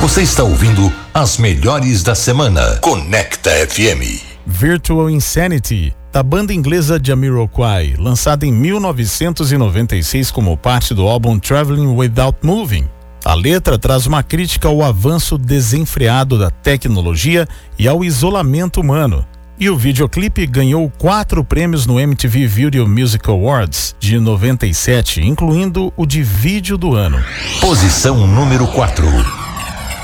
Você está ouvindo as melhores da semana. Conecta FM. Virtual Insanity, da banda inglesa Jamiroquai, lançada em 1996 como parte do álbum Traveling Without Moving. A letra traz uma crítica ao avanço desenfreado da tecnologia e ao isolamento humano. E o videoclipe ganhou 4 prêmios no MTV Video Music Awards de 97, incluindo o de vídeo do ano. Posição número 4.